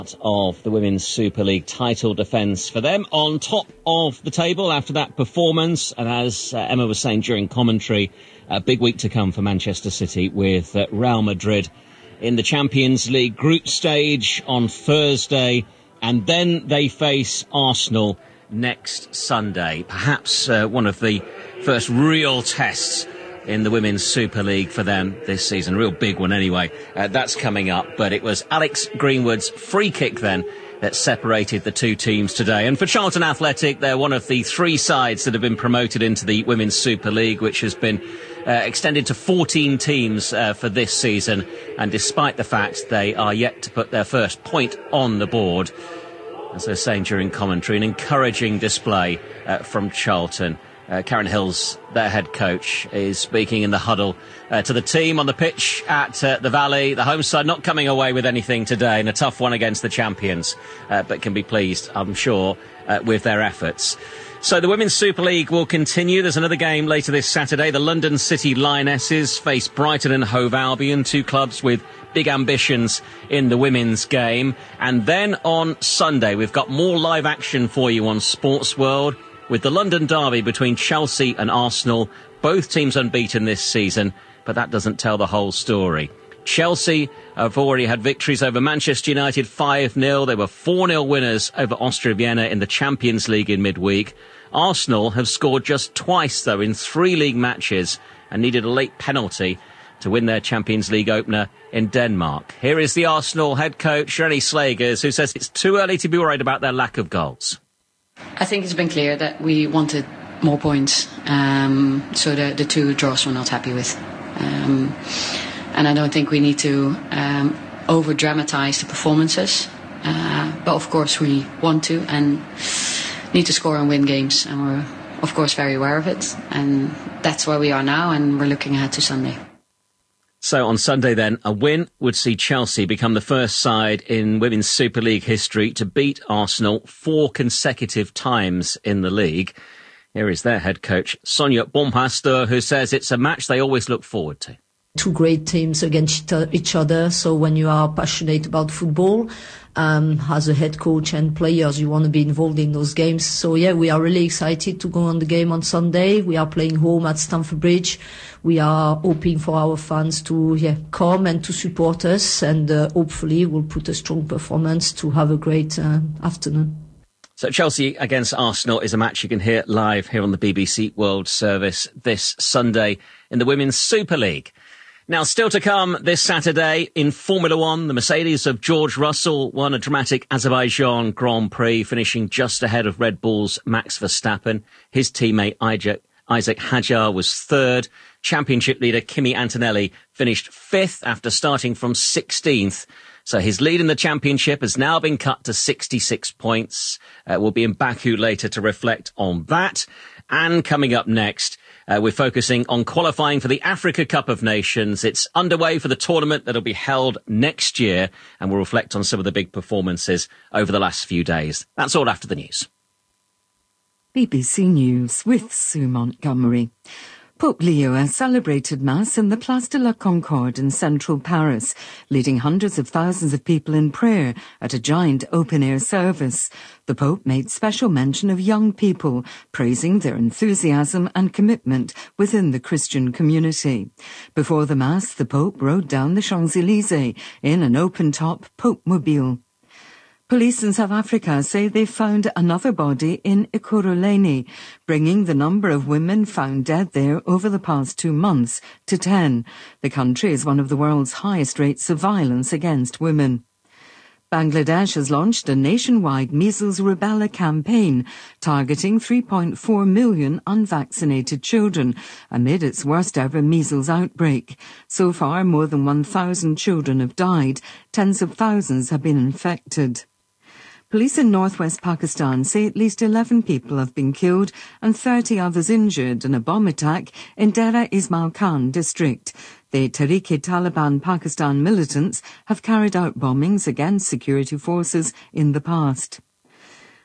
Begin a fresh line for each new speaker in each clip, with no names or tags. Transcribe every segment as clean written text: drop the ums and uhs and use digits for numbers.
Of the Women's Super League title defence for them on top of the table after that performance. And as Emma was saying during commentary, a big week to come for Manchester City with Real Madrid in the Champions League group stage on Thursday, and then they face Arsenal next Sunday. Perhaps one of the first real tests in the Women's Super League for them this season. Real big one anyway. That's coming up. But it was Alex Greenwood's free kick then that separated the two teams today. And for Charlton Athletic, they're one of the three sides that have been promoted into the Women's Super League, which has been extended to 14 teams for this season. And despite the fact they are yet to put their first point on the board, as they're saying during commentary, an encouraging display from Charlton. Karen Hills, their head coach, is speaking in the huddle to the team on the pitch at the Valley. The home side not coming away with anything today in a tough one against the champions, but can be pleased, I'm sure, with their efforts. So the Women's Super League will continue. There's another game later this Saturday. The London City Lionesses face Brighton and Hove Albion, two clubs with big ambitions in the women's game. And then on Sunday, we've got more live action for you on Sports World, with the London derby between Chelsea and Arsenal, both teams unbeaten this season, but that doesn't tell the whole story. Chelsea have already had victories over Manchester United 5-0. They were 4-0 winners over Austria Vienna in the Champions League in midweek. Arsenal have scored just twice, though, in 3 league matches and needed a late penalty to win their Champions League opener in Denmark. Here is the Arsenal head coach, Rennie Slagers, who says it's too early to be worried about their lack of goals.
I think it's been clear that we wanted more points, so the 2 draws we're not happy with. And I don't think we need to over-dramatise the performances. But of course we want to and need to score and win games. And we're, of course, very aware of it. And that's where we are now, and we're looking ahead to Sunday.
So on Sunday then, a win would see Chelsea become the first side in Women's Super League history to beat Arsenal 4 consecutive times in the league. Here is their head coach, Sonja Bompastor, who says it's a match they always look forward to.
2 great teams against each other, so when you are passionate about football, as a head coach and players, you want to be involved in those games. So yeah, we are really excited to go on the game on Sunday. We are playing home at Stamford Bridge. We are hoping for our fans to come and to support us, and hopefully we'll put a strong performance to have a great afternoon.
So Chelsea against Arsenal is a match you can hear live here on the BBC World Service this Sunday in the Women's Super League. Now, still to come this Saturday in Formula One, the Mercedes of George Russell won a dramatic Azerbaijan Grand Prix, finishing just ahead of Red Bull's Max Verstappen. His teammate Isaac Hadjar was 3rd. Championship leader Kimi Antonelli finished 5th after starting from 16th. So his lead in the championship has now been cut to 66 points. We'll be in Baku later to reflect on that. And coming up next, we're focusing on qualifying for the Africa Cup of Nations. It's underway for the tournament that'll be held next year, and we'll reflect on some of the big performances over the last few days. That's all after the news.
BBC News with Sue Montgomery. Pope Leo has celebrated Mass in the Place de la Concorde in central Paris, leading hundreds of thousands of people in prayer at a giant open-air service. The Pope made special mention of young people, praising their enthusiasm and commitment within the Christian community. Before the Mass, the Pope rode down the Champs-Élysées in an open-top Pope-mobile. Police in South Africa say they found another body in Ekurhuleni, bringing the number of women found dead there over the past 2 months to 10. The country is one of the world's highest rates of violence against women. Bangladesh has launched a nationwide measles rubella campaign targeting 3.4 million unvaccinated children amid its worst ever measles outbreak. So far, more than 1,000 children have died. Tens of thousands have been infected. Police in northwest Pakistan say at least 11 people have been killed and 30 others injured in a bomb attack in Dera Ismail Khan district. The Tehreek-e-Taliban Pakistan militants have carried out bombings against security forces in the past.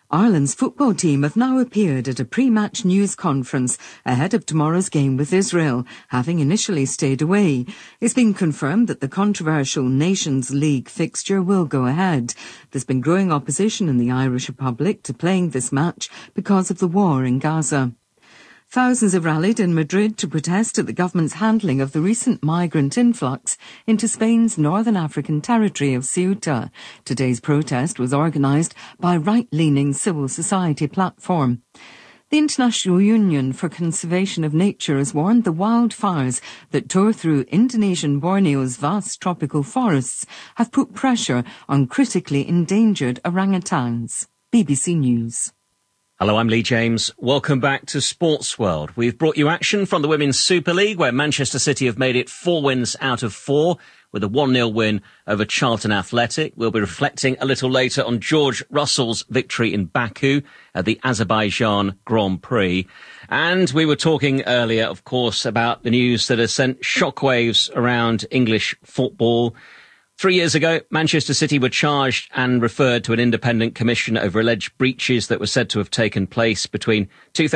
Ireland's football team have now appeared at a pre-match news conference ahead of tomorrow's game with Israel, having initially stayed away. It's been confirmed that the controversial Nations League fixture will go ahead. There's been growing opposition in the Irish Republic to playing this match because of the war in Gaza. Thousands have rallied in Madrid to protest at the government's handling of the recent migrant influx into Spain's northern African territory of Ceuta. Today's protest was organised by a right-leaning civil society platform. The International Union for Conservation of Nature has warned the wildfires that tore through Indonesian Borneo's vast tropical forests have put pressure on critically endangered orangutans. BBC News.
Hello, I'm Lee James. Welcome back to Sports World. We've brought you action from the Women's Super League, where Manchester City have made it 4 wins out of 4 with a 1-0 win over Charlton Athletic. We'll be reflecting a little later on George Russell's victory in Baku at the Azerbaijan Grand Prix. And we were talking earlier, of course, about the news that has sent shockwaves around English football. 3 years ago, Manchester City were charged and referred to an independent commission over alleged breaches that were said to have taken place between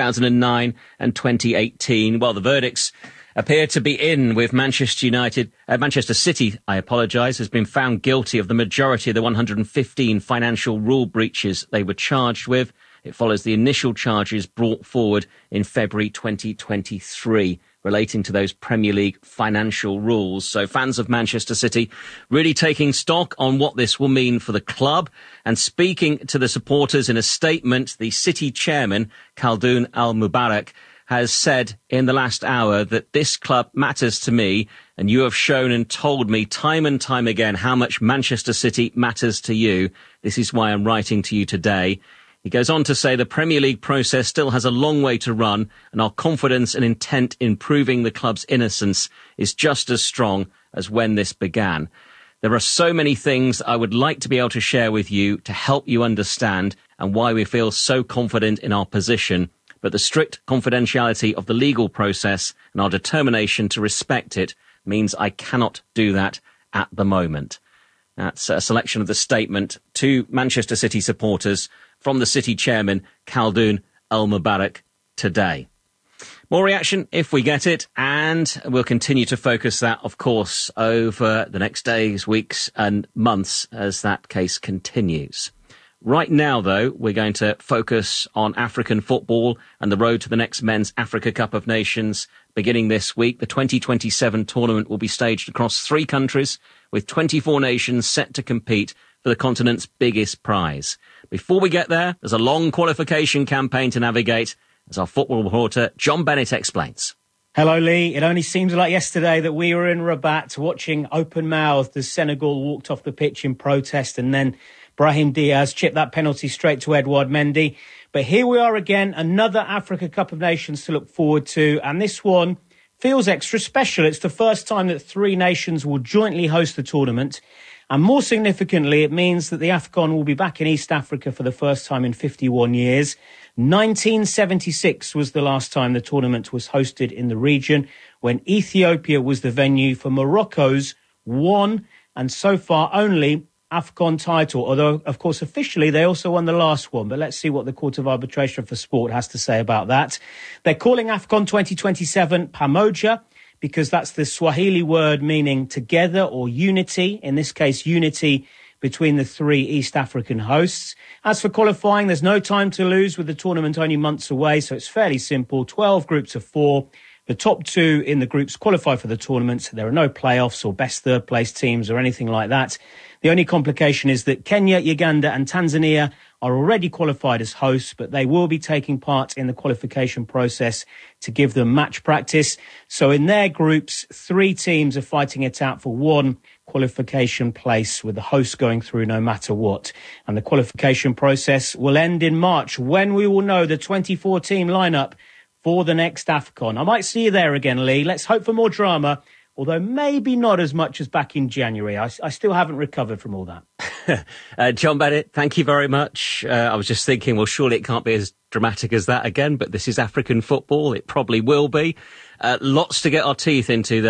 2009 and 2018. Well, the verdicts appear to be in with Manchester City, has been found guilty of the majority of the 115 financial rule breaches they were charged with. It follows the initial charges brought forward in February 2023. Relating to those Premier League financial rules. So fans of Manchester City really taking stock on what this will mean for the club. And speaking to the supporters in a statement, the City chairman, Khaldoon Al-Mubarak, has said in the last hour that this club matters to me, and you have shown and told me time and time again how much Manchester City matters to you. This is why I'm writing to you today. He goes on to say the Premier League process still has a long way to run, and our confidence and intent in proving the club's innocence is just as strong as when this began. There are so many things I would like to be able to share with you to help you understand and why we feel so confident in our position, but the strict confidentiality of the legal process and our determination to respect it means I cannot do that at the moment. That's a selection of the statement to Manchester City supporters from the City chairman, Khaldoon Al-Mubarak, today. More reaction if we get it, and we'll continue to focus that, of course, over the next days, weeks and months as that case continues. Right now, though, we're going to focus on African football and the road to the next Men's Africa Cup of Nations beginning this week. The 2027 tournament will be staged across 3 countries, with 24 nations set to compete for the continent's biggest prize. Before we get there, there's a long qualification campaign to navigate, as our football reporter John Bennett explains.
Hello, Lee. It only seems like yesterday that we were in Rabat watching open-mouthed as Senegal walked off the pitch in protest, and then Brahim Diaz chipped that penalty straight to Edouard Mendy. But here we are again, another Africa Cup of Nations to look forward to, and this one feels extra special. It's the first time that 3 nations will jointly host the tournament. And more significantly, it means that the AFCON will be back in East Africa for the first time in 51 years. 1976 was the last time the tournament was hosted in the region, when Ethiopia was the venue for Morocco's one and so far only AFCON title. Although, of course, officially they also won the last one. But let's see what the Court of Arbitration for Sport has to say about that. They're calling AFCON 2027 Pamoja, because that's the Swahili word meaning together or unity, in this case unity between the 3 East African hosts. As for qualifying, there's no time to lose with the tournament only months away, so it's fairly simple. 12 groups of 4. The top 2 in the groups qualify for the tournament. There are no playoffs or best third place teams or anything like that. The only complication is that Kenya, Uganda and Tanzania are already qualified as hosts, but they will be taking part in the qualification process to give them match practice. So in their groups, 3 teams are fighting it out for 1 qualification place, with the host going through no matter what. And the qualification process will end in March, when we will know the 24-team lineup for the next AFCON. I might see you there again, Lee. Let's hope for more drama, although maybe not as much as back in January. I still haven't recovered from all that.
John Bennett, thank you very much. I was just thinking, well, surely it can't be as dramatic as that again, but this is African football. It probably will be. Lots to get our teeth into then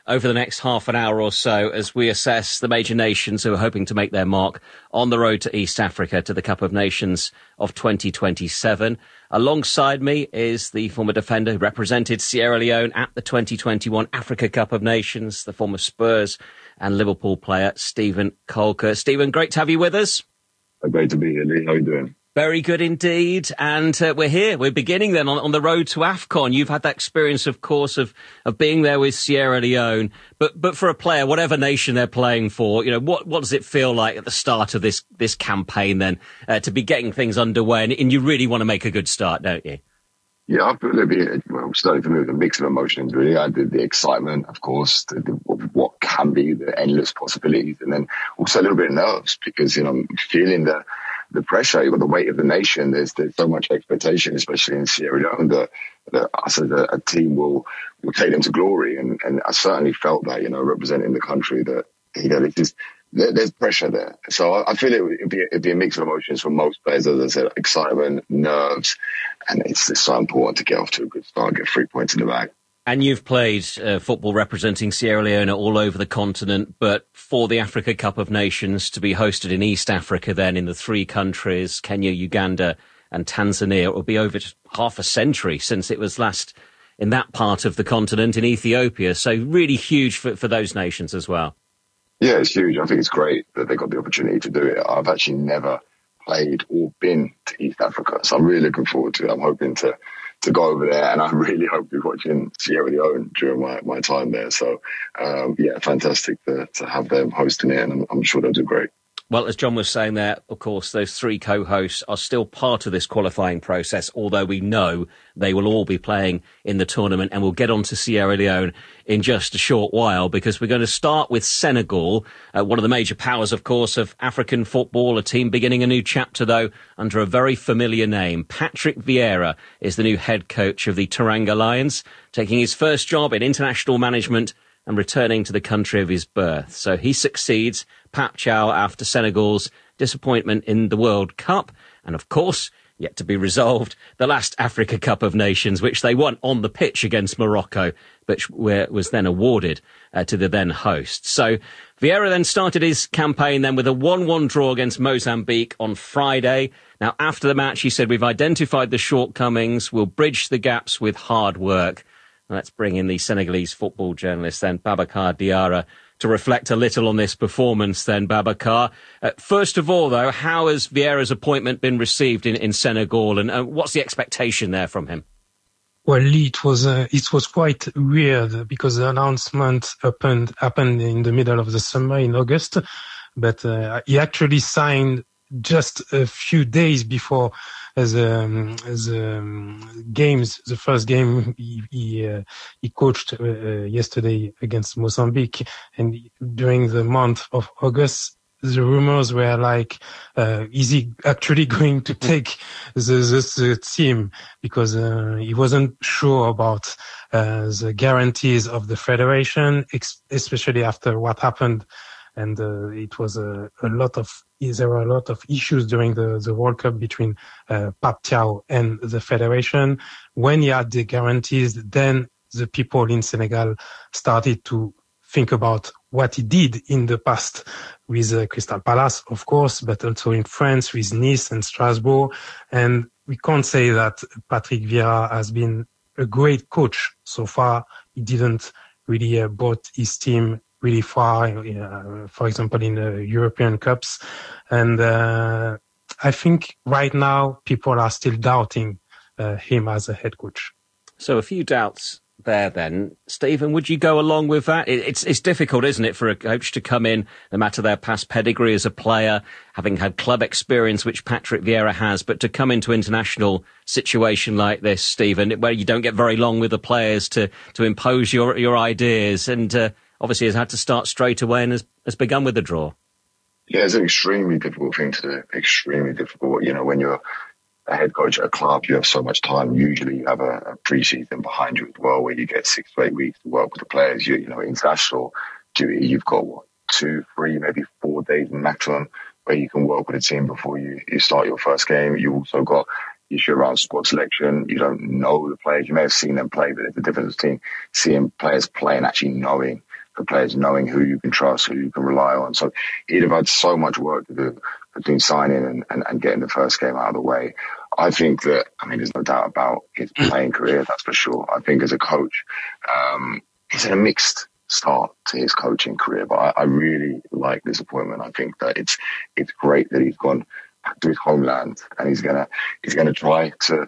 over the next half an hour or so as we assess the major nations who are hoping to make their mark on the road to East Africa to the Cup of Nations of 2027. Alongside me is the former defender who represented Sierra Leone at the 2021 Africa Cup of Nations, the former Spurs and Liverpool player, Steven Caulker. Steven, great to have you with us.
Great to be here, Lee. How are you doing?
Very good indeed. And we're here. We're beginning then on the road to AFCON. You've had that experience, of course, of being there with Sierra Leone. But for a player, whatever nation they're playing for, what does it feel like at the start of this campaign then to be getting things underway? And you really want to make a good start, don't you?
Yeah, I feel starting for me with a mix of emotions, really. I did the excitement, of course, what can be the endless possibilities, and then also a little bit of nerves because, I'm feeling the pressure, you've got the weight of the nation. There's so much expectation, especially in Sierra Leone, that us as a team will take them to glory. And I certainly felt that, representing the country, that, there's pressure there. So I feel it'd be a mix of emotions for most players, as I said, excitement, nerves, and it's just so important to get off to a good start, get 3 points in the bag.
And you've played football representing Sierra Leone all over the continent, but for the Africa Cup of Nations to be hosted in East Africa then in the three countries, Kenya, Uganda and Tanzania, it will be over half a century since it was last in that part of the continent in Ethiopia. So really huge for those nations as well.
Yeah, it's huge. I think it's great that they got the opportunity to do it. I've actually never played or been to East Africa, so I'm really looking forward to it. I'm hoping to go over there, and I really hope to be watching Sierra Leone during my time there. So, fantastic to have them hosting it, and I'm sure they'll do great.
Well, as John was saying there, of course, those three co-hosts are still part of this qualifying process, although we know they will all be playing in the tournament, and we'll get on to Sierra Leone in just a short while because we're going to start with Senegal, one of the major powers, of course, of African football, a team beginning a new chapter, though, under a very familiar name. Patrick Vieira is the new head coach of the Teranga Lions, taking his first job in international management and returning to the country of his birth. So he succeeds Pape Thiaw after Senegal's disappointment in the World Cup. And of course, yet to be resolved, the last Africa Cup of Nations, which they won on the pitch against Morocco, which was then awarded to the then hosts. So Vieira then started his campaign then with a 1-1 draw against Mozambique on Friday. Now, after the match, he said, "We've identified the shortcomings. We'll bridge the gaps with hard work." Let's bring in the Senegalese football journalist then, Babacar Diarra, to reflect a little on this performance then, Babacar. First of all, though, how has Vieira's appointment been received in Senegal, and what's the expectation there from him?
Well, Lee, it was quite weird because the announcement happened in the middle of the summer in August, but he actually signed just a few days before the first game he coached yesterday against Mozambique, and during the month of August the rumors were like, is he actually going to take the team? Because he wasn't sure about the guarantees of the federation, especially after what happened. And it was there were a lot of issues during the World Cup between Pape Thiaw and the federation. When he had the guarantees, then the people in Senegal started to think about what he did in the past with Crystal Palace, of course, but also in France with Nice and Strasbourg. And we can't say that Patrick Vieira has been a great coach so far. He didn't really brought his team really far, for example, in the European Cups. And I think right now people are still doubting him as a head coach. So
a few doubts there then. Stephen, would you go along with that? It's difficult, isn't it, for a coach to come in, no matter their past pedigree as a player, having had club experience, which Patrick Vieira has, but to come into international situation like this, Stephen, where you don't get very long with the players to impose your ideas, and obviously has had to start straight away and has begun with a draw.
Yeah, it's an extremely difficult thing to do. Extremely difficult. When you're a head coach at a club, you have so much time. Usually you have a pre-season behind you as well, where you get 6 to 8 weeks to work with the players. International duty, you've got 2, 3, maybe 4 days maximum where you can work with a team before you start your first game. You also got issue around squad selection. You don't know the players. You may have seen them play, but there's a difference between seeing players play and actually knowing the players, knowing who you can trust, who you can rely on. So he'd have had so much work to do between signing and getting the first game out of the way. I think that, I mean, there's no doubt about his playing career, that's for sure. I think as a coach, he's in a mixed start to his coaching career, but I really like this appointment. I think that it's great that he's gone back to his homeland and he's gonna try to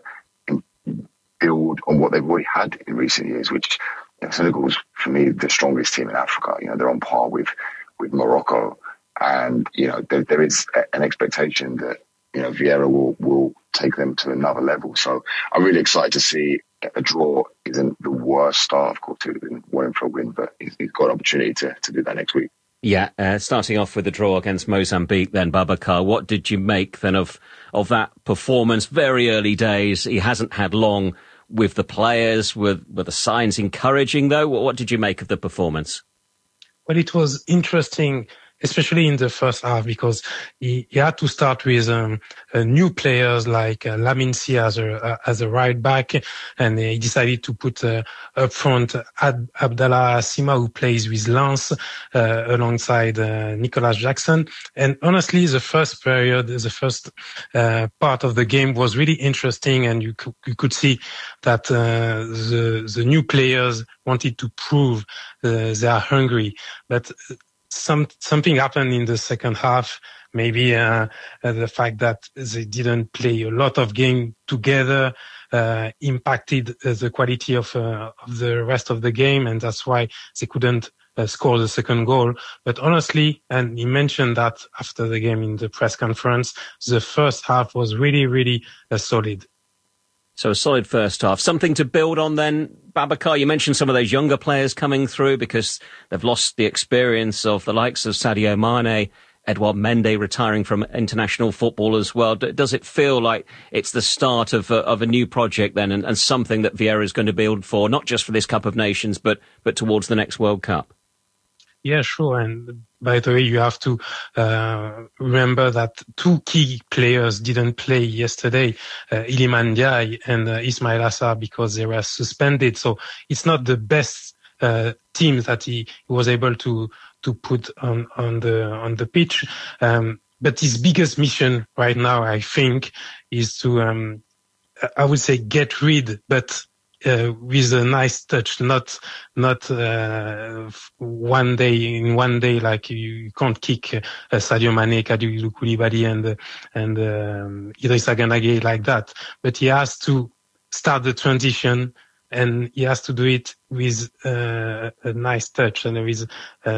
build on what they've already had in recent years, which, you know, Senegal's, for me, the strongest team in Africa. You know, they're on par with Morocco. And, you know, there is an expectation that, you know, Vieira will take them to another level. So I'm really excited to see a draw isn't the worst start. Of course, it would have been one for a win, but he's got an opportunity to do that next week.
Yeah, starting off with the draw against Mozambique then, Babacar, what did you make then of that performance? Very early days. He hasn't had long with the players. Were the signs encouraging, though? What did you make of the performance?
Well, it was interesting, especially in the first half, because he had to start with new players like Lamine Sy as a right back, and he decided to put up front Abdallah Sima, who plays with Lens alongside Nicolas Jackson. And honestly, the first period, the first part of the game was really interesting, and you could see that the new players wanted to prove they are hungry, but something happened in the second half. Maybe the fact that they didn't play a lot of game together impacted the quality of the rest of the game, and that's why they couldn't score the second goal. But honestly, and he mentioned that after the game in the press conference, the first half was really, really solid.
So a solid first half. Something to build on then, Babacar. You mentioned some of those younger players coming through because they've lost the experience of the likes of Sadio Mane, Edouard Mendy retiring from international football as well. Does it feel like it's the start of a new project then and something that Vieira is going to build for, not just for this Cup of Nations, but towards the next World Cup?
Yeah, sure. And by the way, you have to remember that two key players didn't play yesterday, Iliman Ndiaye and Ismail Assar, because they were suspended. So it's not the best team that he was able to put on the pitch. But his biggest mission right now, I think, is to I would say get rid, but with a nice touch, not one day like you can't kick Sadio Mane, Kalidou Koulibaly and Idrissa Gana Gueye like that. But he has to start the transition, and he has to do it with a nice touch and with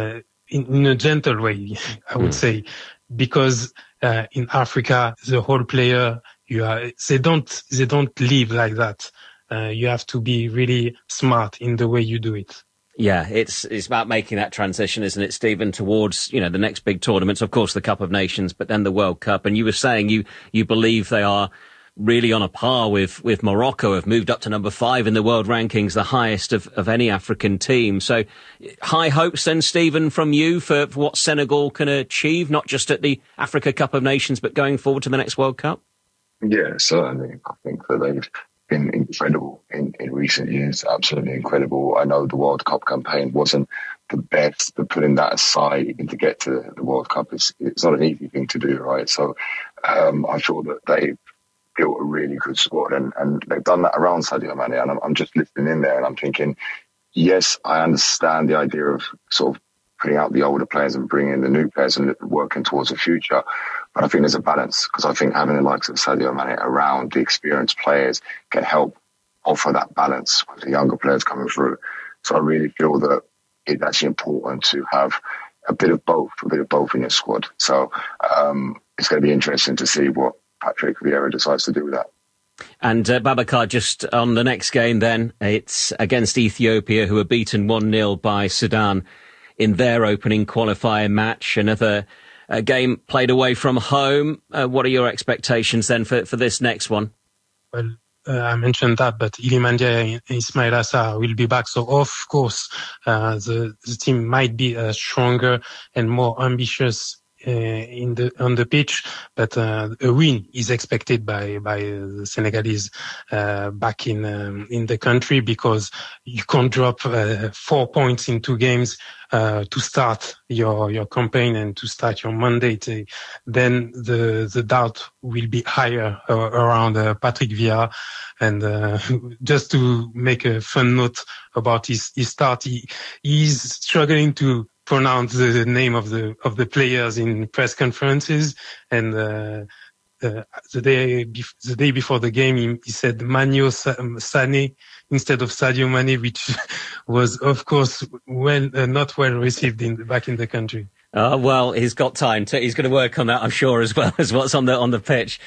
in a gentle way, I would say, because in Africa the whole player they don't live like that. You have to be really smart in the way you do it.
Yeah, it's about making that transition, isn't it, Stephen, towards, you know, the next big tournaments, of course, the Cup of Nations, but then the World Cup. And you were saying you believe they are really on a par with Morocco, have moved up to number 5 in the world rankings, the highest of any African team. So high hopes then, Stephen, from you for what Senegal can achieve, not just at the Africa Cup of Nations, but going forward to the next World Cup?
Yeah, certainly. I think that they've been incredible in recent years, absolutely incredible. I know the World Cup campaign wasn't the best, but putting that aside, even to get to the World Cup, it's not an easy thing to do, right? So I feel that they've built a really good squad, and they've done that around Sadio Mane, and I'm just listening in there and I'm thinking, yes, I understand the idea of sort of putting out the older players and bringing in the new players and working towards the future. But I think there's a balance, because I think having the likes of Sadio Mane around the experienced players can help offer that balance with the younger players coming through. So I really feel that it's actually important to have a bit of both in your squad. So it's going to be interesting to see what Patrick Vieira decides to do with that.
And Babacar, just on the next game then, it's against Ethiopia, who are beaten 1-0 by Sudan in their opening qualifier match. Another game played away from home. What are your expectations then for this next one?
Well, I mentioned that, but Iliman Ndiaye and Ismail Assar will be back. So, of course, the team might be stronger and more ambitious on the pitch, but a win is expected by the Senegalese back in the country, because you can't drop 4 points in 2 games to start your campaign and to start your mandate. Then the doubt will be higher around Patrick Vieira. And just to make a fun note about his start, he's struggling to pronounce the name of the players in press conferences, and the day before the game he said Mano Sané instead of Sadio Mane, which was of course not well received back in the country.
Well, he's got time. He's going to work on that, I'm sure, as well as what's on the pitch.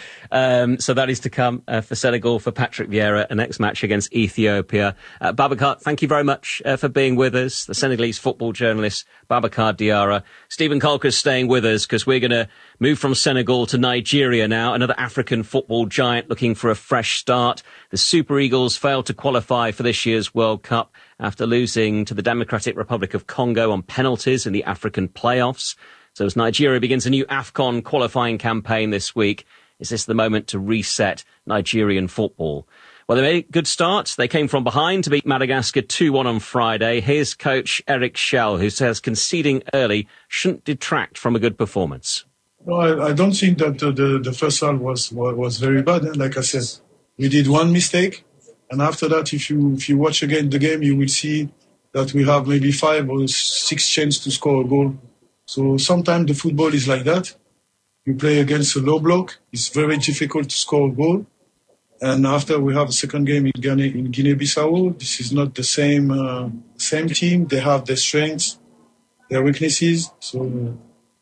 So that is to come for Senegal, for Patrick Vieira, a next match against Ethiopia. Babacar, thank you very much for being with us. The Senegalese football journalist, Babacar Diarra. Stephen Colker's staying with us because we're going to move from Senegal to Nigeria now, another African football giant looking for a fresh start. The Super Eagles failed to qualify for this year's World Cup after losing to the Democratic Republic of Congo on penalties in the African playoffs. So as Nigeria begins a new AFCON qualifying campaign this week, is this the moment to reset Nigerian football? Well, they made a good start. They came from behind to beat Madagascar 2-1 on Friday. Here's coach Eric Schell, who says conceding early shouldn't detract from a good performance.
No, I don't think that the first half was very bad. Like I said, we did one mistake. And after that, if you watch again the game, you will see that we have maybe 5 or 6 chances to score a goal. So sometimes the football is like that. You play against a low block. It's very difficult to score a goal. And after we have a second game in Guinea-Bissau, this is not the same team. They have their strengths, their weaknesses. So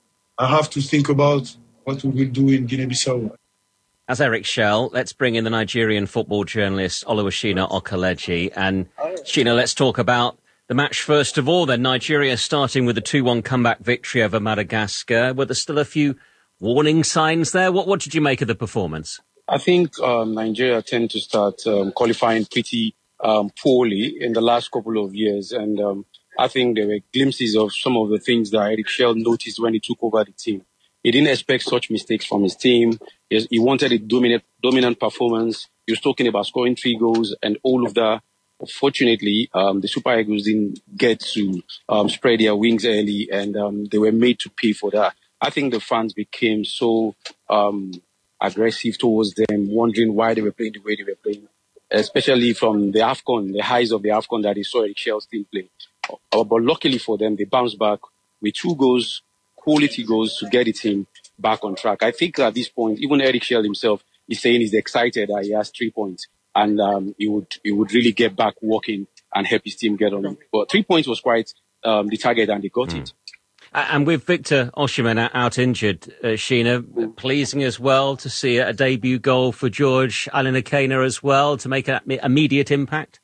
I have to think about what we will do in Guinea-Bissau.
As Eric Schell, let's bring in the Nigerian football journalist Oluwashina Okeleji. And Shina, let's talk about the match first of all. Then Nigeria starting with a 2-1 comeback victory over Madagascar. Were there still a few warning signs there? What did you make of the performance?
I think Nigeria tend to start qualifying pretty poorly in the last couple of years. And I think there were glimpses of some of the things that Eric Schell noticed when he took over the team. He didn't expect such mistakes from his team. He wanted a dominant performance. He was talking about scoring 3 goals and all of that. Unfortunately, the Super Eagles didn't get to spread their wings early, and they were made to pay for that. I think the fans became so aggressive towards them, wondering why they were playing the way they were playing, especially from the AFCON, the highs of the AFCON that they saw Eric Schell's team play. But luckily for them, they bounced back with 2 goals, quality goals, to get the team back on track. I think at this point, even Eric Schell himself is saying he's excited that he has 3 points, and he would really get back working and help his team get on. But 3 points was quite the target, and they got it.
And with Victor Osimhen out injured, Sheena, pleasing as well to see a debut goal for George Alinakena as well to make an immediate impact.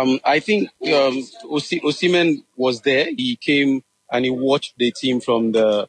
I think Osimhen was there. He came and he watched the team from the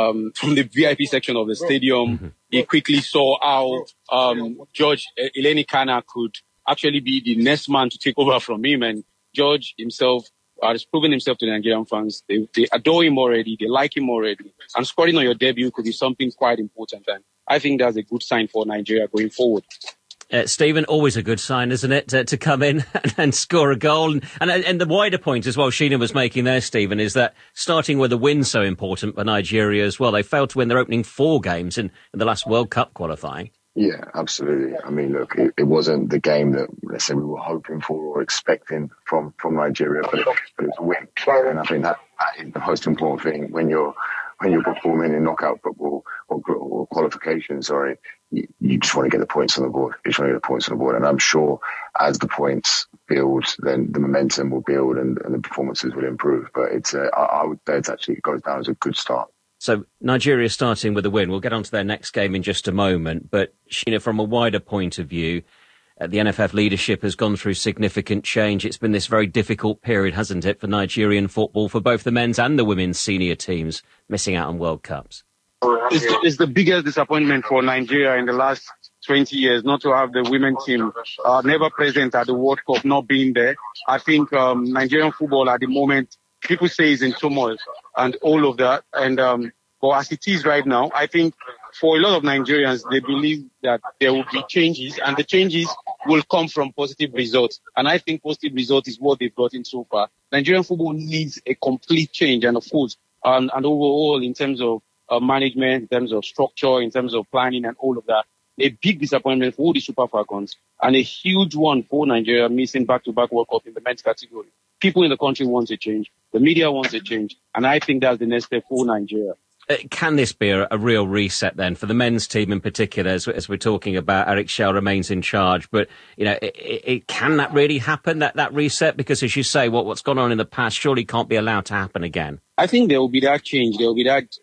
VIP section of the stadium. Mm-hmm. He quickly saw how George Alinakena could actually be the next man to take over from him, and George himself has proven himself to the Nigerian fans. They adore him already. They like him already. And scoring on your debut could be something quite important. And I think that's a good sign for Nigeria going forward.
Stephen, always a good sign, isn't it, to come in and score a goal? And the wider point as well Sheena was making there, Stephen, is that starting with a win so important for Nigeria as well. They failed to win their opening 4 games in the last World Cup qualifying.
Yeah, absolutely. I mean, look, it wasn't the game that, let's say, we were hoping for or expecting from Nigeria, but it was a win. And I think that is the most important thing when you're performing in knockout football or qualification, you just want to get the points on the board. You just want to get the points on the board. And I'm sure as the points build, then the momentum will build and the performances will improve. But I would say it goes down as a good start.
So Nigeria starting with a win. We'll get on to their next game in just a moment. But, Sheena, from a wider point of view, the NFF leadership has gone through significant change. It's been this very difficult period, hasn't it, for Nigerian football, for both the men's and the women's senior teams, missing out on World Cups.
It's the biggest disappointment for Nigeria in the last 20 years, not to have the women team never present at the World Cup, not being there. I think Nigerian football at the moment, people say is in turmoil and all of that. And But as it is right now, I think for a lot of Nigerians, they believe that there will be changes, and the changes will come from positive results. And I think positive result is what they've gotten so far. Nigerian football needs a complete change, and of course, and overall in terms of management, in terms of structure, in terms of planning and all of that. A big disappointment for all the Super Falcons and a huge one for Nigeria missing back-to-back World Cup in the men's category. People in the country want a change. The media wants a change. And I think that's the next step for Nigeria.
Can this be a real reset then for the men's team in particular, as we're talking about? Eric Schell remains in charge, but can that really happen, that reset? Because as you say, what's gone on in the past surely can't be allowed to happen again.
I think there will be that change. There will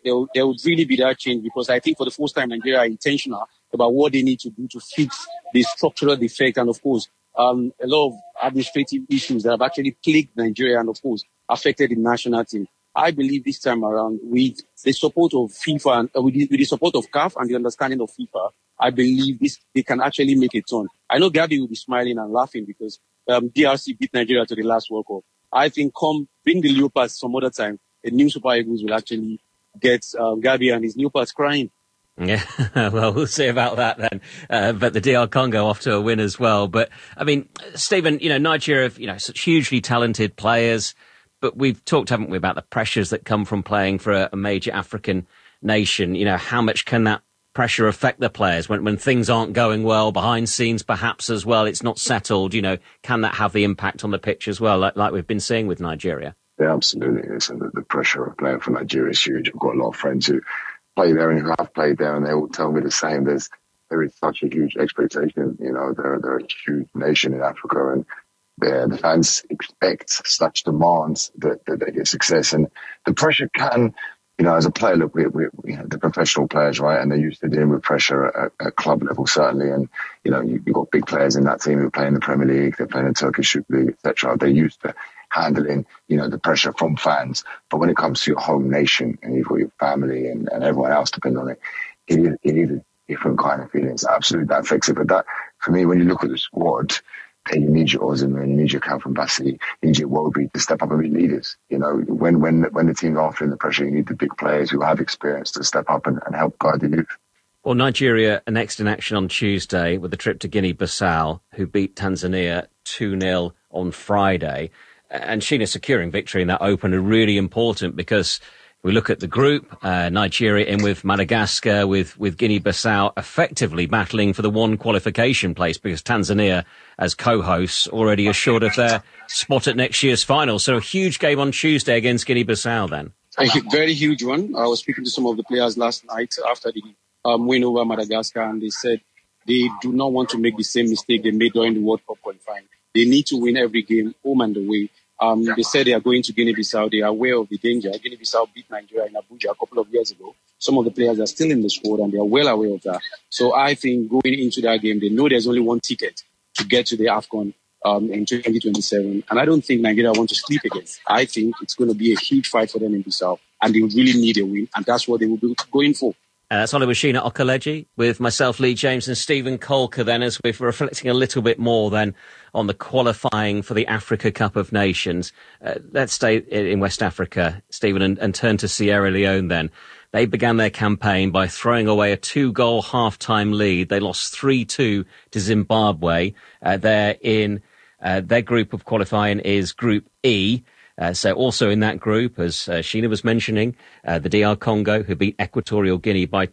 really be that change, because I think for the first time Nigeria are intentional about what they need to do to fix the structural defect and, of course, a lot of administrative issues that have actually plagued Nigeria and, of course, affected the national team. I believe this time around, with the support of FIFA and with the support of CAF and the understanding of FIFA, I believe they can actually make a turn. I know Gabby will be smiling and laughing because DRC beat Nigeria to the last World Cup. I think bring the Leopards some other time, the new Super Eagles will actually get Gabby and his Leopards crying.
Yeah, well, we'll see about that then. But the DR Congo off to a win as well. But, I mean, Stephen, Nigeria have, such hugely talented players. But we've talked, haven't we, about the pressures that come from playing for a major African nation. How much can that pressure affect the players when things aren't going well, behind scenes perhaps as well, it's not settled, can that have the impact on the pitch as well, like we've been seeing with Nigeria?
Yeah, absolutely. The pressure of playing for Nigeria is huge. I've got a lot of friends who play there and who have played there, and they all tell me the same. There is such a huge expectation. They're a huge nation in Africa, and the fans expect such demands that they get success. And the pressure can, as a player, look, we the professional players, right? And they're used to dealing with pressure at club level, certainly. And, you've got big players in that team who play in the Premier League, they play in the Turkish Super League, etc. They're used to handling, the pressure from fans. But when it comes to your home nation and you've got your family and everyone else depends on it, it is a different kind of feeling. So absolutely that affects it. But that, for me, when you look at the squad, then you need your Osimhen, you need your Calvin Bassey, you need your Iwobi to step up and be leaders. When the teams are feeling the pressure, you need the big players who have experience to step up and help guide the youth.
Well, Nigeria are next in action on Tuesday with a trip to Guinea-Bissau, who beat Tanzania 2-0 on Friday. And Sheena, securing victory in that open are really important because we look at the group, Nigeria in with Madagascar, with Guinea-Bissau effectively battling for the one qualification place because Tanzania, as co-hosts, already assured of their spot at next year's final. So a huge game on Tuesday against Guinea-Bissau then.
A very huge one. I was speaking to some of the players last night after the win over Madagascar, and they said they do not want to make the same mistake they made during the World Cup qualifying. They need to win every game, home and away. They said they are going to Guinea-Bissau. They are aware of the danger. Guinea-Bissau beat Nigeria in Abuja a couple of years ago. Some of the players are still in the squad and they are well aware of that. So I think going into that game, they know there's only one ticket to get to the AFCON in 2027. And I don't think Nigeria want to sleep again. I think it's going to be a huge fight for them in Bissau. And they really need a win. And that's what they will be going for.
That's Oliver Sheena Okeleji with myself, Lee James, and Stephen Colker then, as we're reflecting a little bit more then on the qualifying for the Africa Cup of Nations. Let's stay in West Africa, Stephen, and turn to Sierra Leone then. They began their campaign by throwing away a 2-goal half-time lead. They lost 3-2 to Zimbabwe. They're in their group of qualifying is Group E. So also in that group, as Sheena was mentioning, the DR Congo, who beat Equatorial Guinea by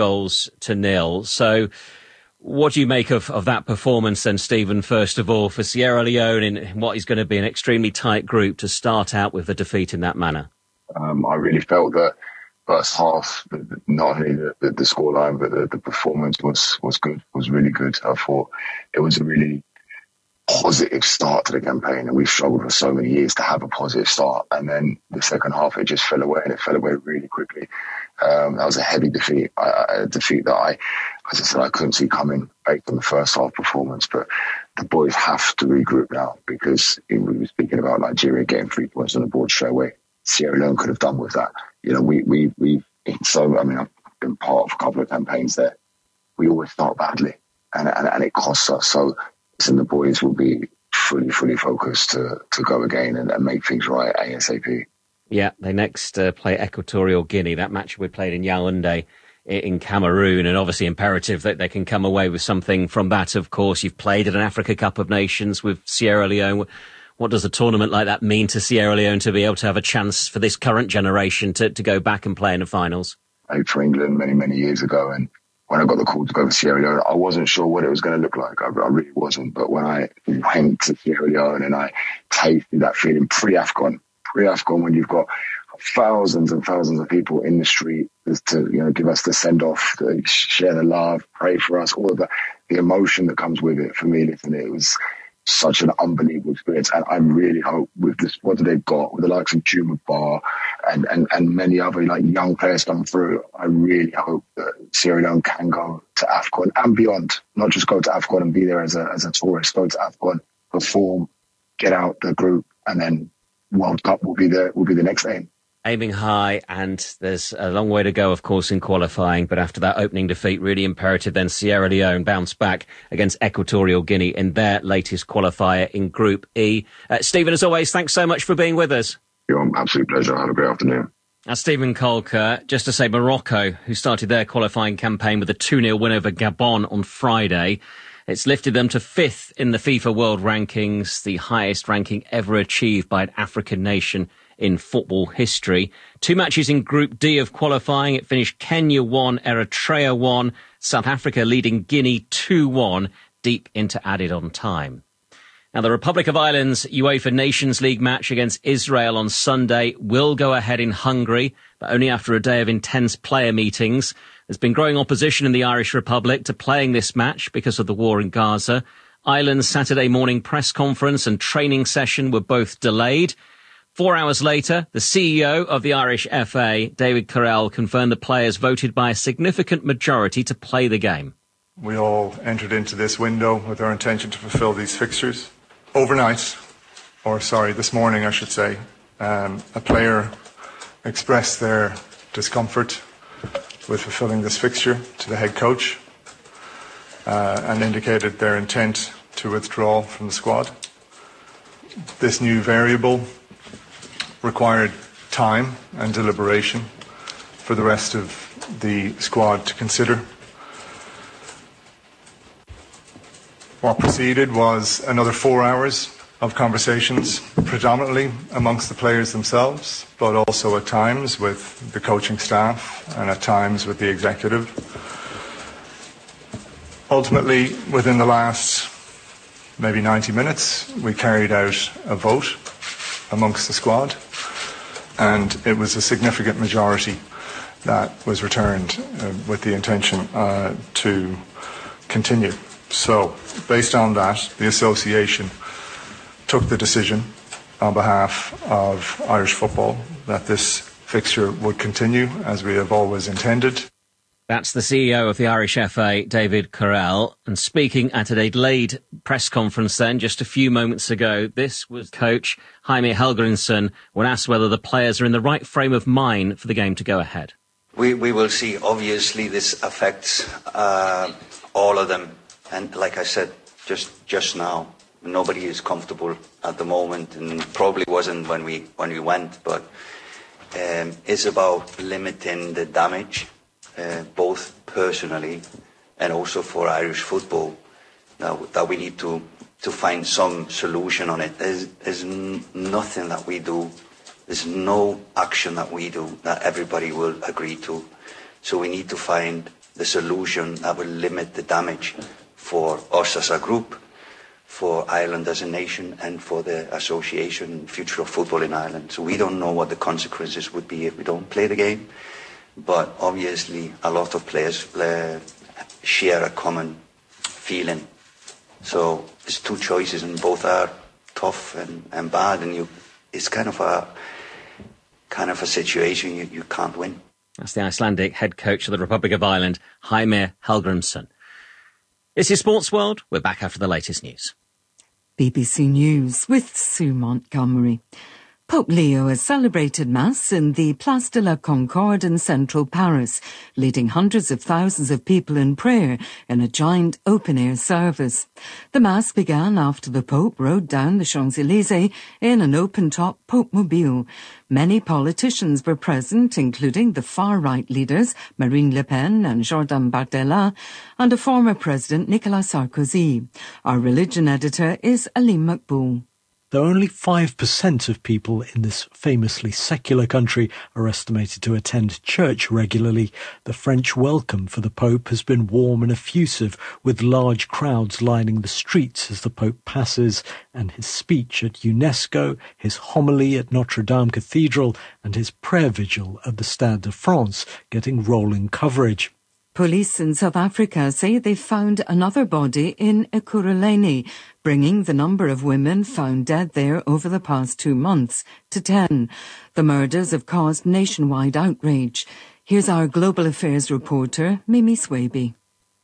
2-0. So what do you make of that performance then, Stephen, first of all, for Sierra Leone in what is going to be an extremely tight group to start out with a defeat in that manner?
I really felt that first half, not only the scoreline, but the performance was good, was really good. I thought it was a really positive start to the campaign, and we've struggled for so many years to have a positive start, and then the second half it just fell away, and it fell away really quickly. That was a heavy defeat, a defeat that as I said, I couldn't see coming based on the first half performance. But the boys have to regroup now, because we were speaking about Nigeria getting 3 points on the board straight away. Sierra Leone could have done with that. I've been part of a couple of campaigns there. We always start badly, and it costs us. So and the boys will be fully focused to go again and make things right ASAP.
Yeah, they next play Equatorial Guinea. That match we played in Yaoundé in Cameroon, and obviously imperative that they can come away with something from that, of course. You've played at an Africa Cup of Nations with Sierra Leone. What does a tournament like that mean to Sierra Leone to be able to have a chance for this current generation to go back and play in the finals?
I played for England many, many years ago, and when I got the call to go to Sierra Leone, I wasn't sure what it was going to look like. I really wasn't. But when I went to Sierra Leone and I tasted that feeling pre-AFCON, when you've got thousands and thousands of people in the street to give us the send-off, to share the love, pray for us, all of the emotion that comes with it. For me, listen, it was such an unbelievable experience, and I really hope with this, what they've got with the likes of Juma Bar and many other young players coming through, I really hope that Sierra Leone can go to AFCON and beyond, not just go to AFCON and be there as a tourist, go to AFCON, perform, get out the group, and then World Cup will be the next aim.
Aiming high, and there's a long way to go, of course, in qualifying. But after that opening defeat, really imperative. Then Sierra Leone bounced back against Equatorial Guinea in their latest qualifier in Group E. Stephen, as always, thanks so much for being with us.
Your absolute pleasure. Have a great afternoon.
Now, Stephen Colker, just to say Morocco, who started their qualifying campaign with a 2-0 win over Gabon on Friday, it's lifted them to 5th in the FIFA World Rankings, the highest ranking ever achieved by an African nation in football history. 2 matches in Group D of qualifying. It finished Kenya 1, Eritrea 1, South Africa leading Guinea 2-1 deep into added on time. Now, the Republic of Ireland's UEFA Nations League match against Israel on Sunday will go ahead in Hungary, but only after a day of intense player meetings. There's been growing opposition in the Irish Republic to playing this match because of the war in Gaza. Ireland's Saturday morning press conference and training session were both delayed. 4 hours later, the CEO of the Irish FA, David Carrell, confirmed the players voted by a significant majority to play the game.
We all entered into this window with our intention to fulfil these fixtures. This morning, I should say, a player expressed their discomfort with fulfilling this fixture to the head coach and indicated their intent to withdraw from the squad. This new variable required time and deliberation for the rest of the squad to consider. What preceded was another 4 hours of conversations, predominantly amongst the players themselves, but also at times with the coaching staff and at times with the executive. Ultimately, within the last maybe 90 minutes, we carried out a vote amongst the squad, and it was a significant majority that was returned with the intention to continue. So, based on that, the association took the decision on behalf of Irish football that this fixture would continue as we have always intended.
That's the CEO of the Irish FA, David Carrell, and speaking at a delayed press conference then, just a few moments ago. This was coach Jaime Helgrinsson when asked whether the players are in the right frame of mind for the game to go ahead.
We will see. Obviously, this affects all of them. And like I said just now, nobody is comfortable at the moment, and probably wasn't when we went. But it's about limiting the damage, both personally and also for Irish football. That we need to find some solution on it. There's nothing that we do. There's no action that we do that everybody will agree to. So we need to find the solution that will limit the damage for us as a group, for Ireland as a nation, and for the association future of football in Ireland. So we don't know what the consequences would be if we don't play the game, but obviously a lot of players share a common feeling. So there's two choices, and both are tough and bad, and it's kind of a situation you can't win.
That's the Icelandic head coach of the Republic of Ireland, Jaime Helgrinsson. This is Sports World. We're back after the latest news.
BBC News with Sue Montgomery. Pope Leo has celebrated Mass in the Place de la Concorde in central Paris, leading hundreds of thousands of people in prayer in a giant open-air service. The Mass began after the Pope rode down the Champs-Élysées in an open-top Pope-mobile. Many politicians were present, including the far-right leaders Marine Le Pen and Jordan Bardella, and a former president, Nicolas Sarkozy. Our religion editor is Alim Makboul.
Though only 5% of people in this famously secular country are estimated to attend church regularly, the French welcome for the Pope has been warm and effusive, with large crowds lining the streets as the Pope passes, and his speech at UNESCO, his homily at Notre Dame Cathedral, and his prayer vigil at the Stade de France getting rolling coverage.
Police in South Africa say they found another body in Ekurhuleni, bringing the number of women found dead there over the past 2 months to 10. The murders have caused nationwide outrage. Here's our Global Affairs reporter, Mimi Swaby.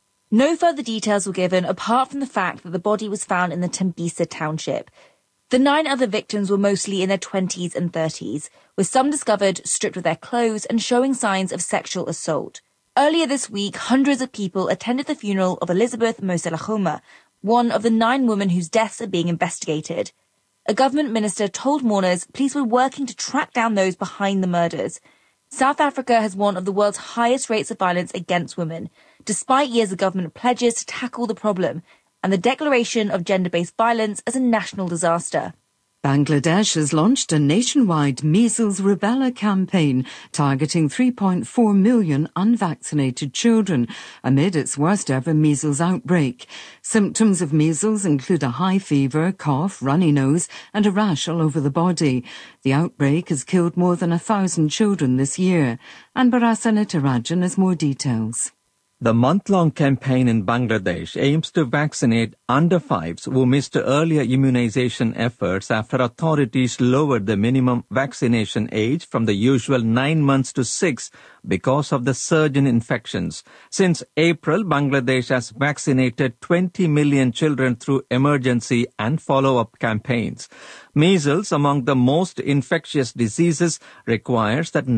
No further details were given apart from the fact that the body was found in the Tembisa township. The 9 other victims were mostly in their 20s and 30s, with some discovered stripped of their clothes and showing signs of sexual assault. Earlier this week, hundreds of people attended the funeral of Elizabeth Moselachoma, one of the 9 women whose deaths are being investigated. A government minister told mourners police were working to track down those behind the murders. South Africa has one of the world's highest rates of violence against women, despite years of government pledges to tackle the problem and the declaration of gender-based violence as a national disaster.
Bangladesh has launched a nationwide measles rubella campaign targeting 3.4 million unvaccinated children amid its worst ever measles outbreak. Symptoms of measles include a high fever, cough, runny nose and a rash all over the body. The outbreak has killed more than 1,000 children this year. Anbara Sanitarajan has more details.
The month-long campaign in Bangladesh aims to vaccinate under-5s who missed earlier immunization efforts after authorities lowered the minimum vaccination age from the usual 9 months to 6 because of the surge in infections. Since April, Bangladesh has vaccinated 20 million children through emergency and follow-up campaigns. Measles, among the most infectious diseases, requires that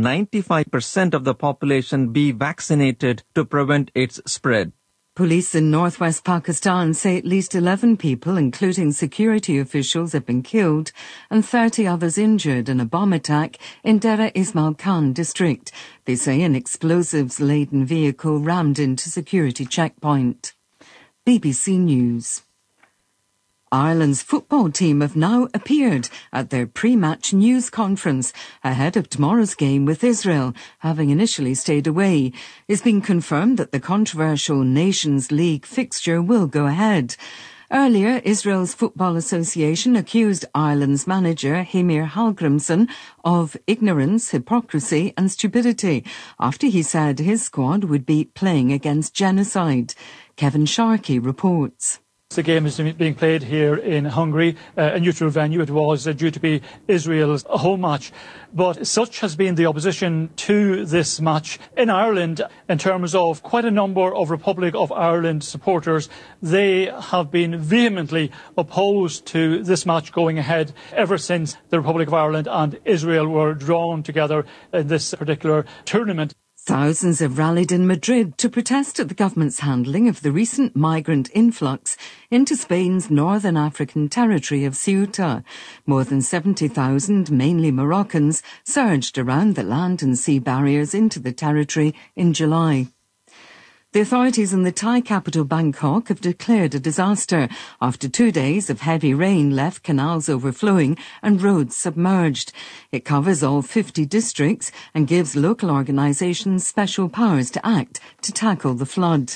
95% of the population be vaccinated to prevent its spread.
Police in northwest Pakistan say at least 11 people, including security officials, have been killed and 30 others injured in a bomb attack in Dera Ismail Khan district. They say an explosives-laden vehicle rammed into security checkpoint. BBC News. Ireland's football team have now appeared at their pre-match news conference ahead of tomorrow's game with Israel, having initially stayed away. It's been confirmed that the controversial Nations League fixture will go ahead. Earlier, Israel's Football Association accused Ireland's manager, Heimir Hallgrímsson, of ignorance, hypocrisy and stupidity after he said his squad would be playing against genocide. Kevin Sharkey reports.
The game is being played here in Hungary, a neutral venue. It was due to be Israel's home match. But such has been the opposition to this match in Ireland in terms of quite a number of Republic of Ireland supporters. They have been vehemently opposed to this match going ahead ever since the Republic of Ireland and Israel were drawn together in this particular tournament.
Thousands have rallied in Madrid to protest at the government's handling of the recent migrant influx into Spain's northern African territory of Ceuta. More than 70,000, mainly Moroccans, surged around the land and sea barriers into the territory in July. The authorities in the Thai capital Bangkok have declared a disaster after 2 days of heavy rain left canals overflowing and roads submerged. It covers all 50 districts and gives local organisations special powers to act to tackle the flood.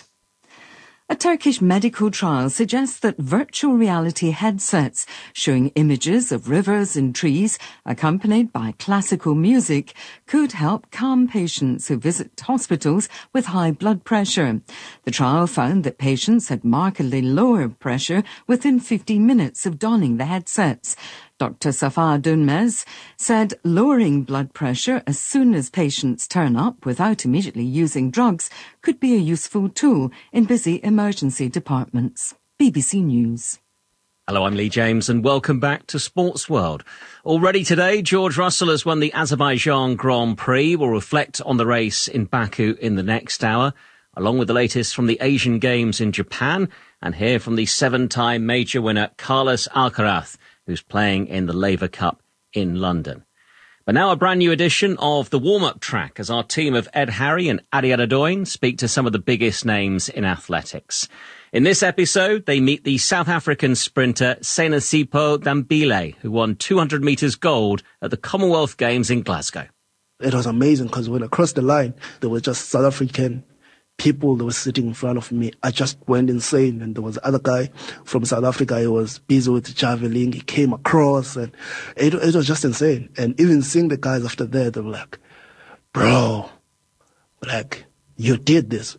A Turkish medical trial suggests that virtual reality headsets showing images of rivers and trees accompanied by classical music could help calm patients who visit hospitals with high blood pressure. The trial found that patients had markedly lower pressure within 15 minutes of donning the headsets. Dr. Safa Dunmez said lowering blood pressure as soon as patients turn up without immediately using drugs could be a useful tool in busy emergency departments. BBC News.
Hello, I'm Lee James and welcome back to Sports World. Already today, George Russell has won the Azerbaijan Grand Prix. We'll reflect on the race in Baku in the next hour, along with the latest from the Asian Games in Japan, and hear from the 7-time major winner Carlos Alcaraz, who's playing in the Laver Cup in London. But now a brand new edition of the warm-up track as our team of Ed Harry and Adi Adedoyin speak to some of the biggest names in athletics. In this episode, they meet the South African sprinter Senesipo Dambile, who won 200 metres gold at the Commonwealth Games in Glasgow.
It was amazing because when I crossed the line, there were just South African people that were sitting in front of me. I just went insane. And there was another guy from South Africa. He was busy with javelin. He came across and it was just insane. And even seeing the guys after that, they were like, bro, like, you did this.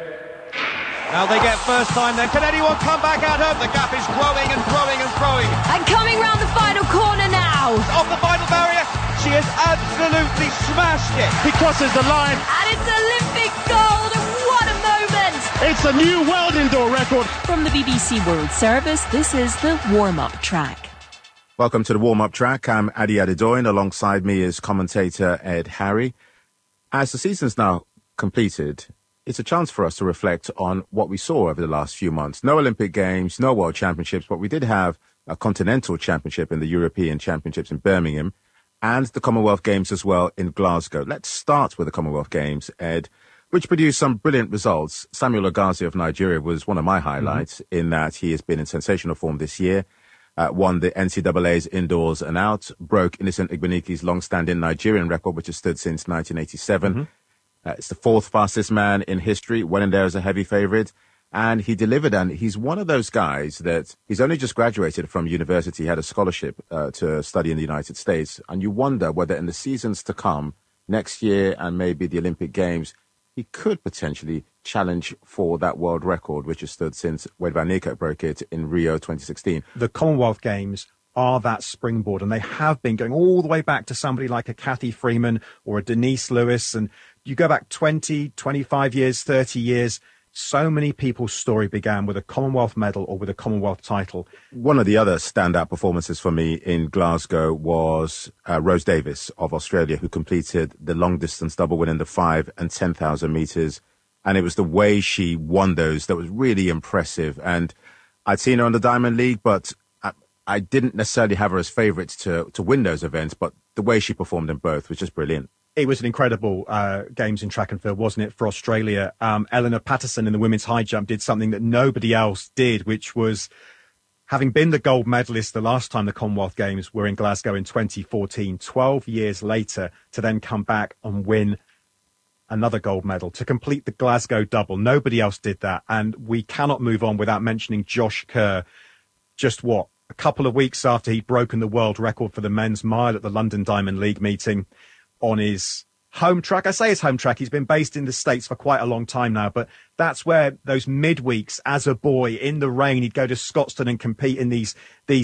Now they get first time then. Can anyone come back at her? The gap is growing and growing and growing.
And coming round the final corner now.
Off the final barrier. She has absolutely smashed it.
He crosses the line. And it's Olympic gold. And what a moment.
It's a new world indoor record.
From the BBC World Service, this is the warm-up track.
Welcome to the warm-up track. I'm Adi Adedoyin. Alongside me is commentator Ed Harry. As the season's now completed, it's a chance for us to reflect on what we saw over the last few months. No Olympic Games, no World Championships, but we did have a Continental Championship in the European Championships in Birmingham and the Commonwealth Games as well in Glasgow. Let's start with the Commonwealth Games, Ed, which produced some brilliant results. Samuel Ogazi of Nigeria was one of my highlights in that he has been in sensational form this year, won the NCAA's indoors and out, broke Innocent Igbeniki's long-standing Nigerian record, which has stood since 1987. It's the fourth fastest man in history, went in there as a heavy favourite, and he delivered. And he's one of those guys that he's only just graduated from university, had a scholarship to study in the United States. And you wonder whether in the seasons to come, next year and maybe the Olympic Games, he could potentially challenge for that world record, which has stood since Wade van Niekerk broke it in Rio 2016.
The Commonwealth Games are that springboard, and they have been going all the way back to somebody like a Cathy Freeman or a Denise Lewis, and you go back 20, 25 years, 30 years, so many people's story began with a Commonwealth medal or with a Commonwealth title.
One of the other standout performances for me in Glasgow was Rose Davis of Australia, who completed the long-distance double, winning the 5 and 10,000 metres. And it was the way she won those that was really impressive. And I'd seen her on the Diamond League, but I didn't necessarily have her as favourite to win those events, but the way she performed in both was just brilliant.
It was an incredible games in track and field, wasn't it, for Australia? Eleanor Patterson in the women's high jump did something that nobody else did, which was, having been the gold medalist the last time the Commonwealth Games were in Glasgow in 2014, 12 years later, to then come back and win another gold medal, to complete the Glasgow double. Nobody else did that. And we cannot move on without mentioning Josh Kerr. Just what? A couple of weeks after he'd broken the world record for the men's mile at the London Diamond League meeting, on his home track. I say his home track. He's been based in the States for quite a long time now, but that's where those midweeks as a boy in the rain, he'd go to Scotstoun and compete in these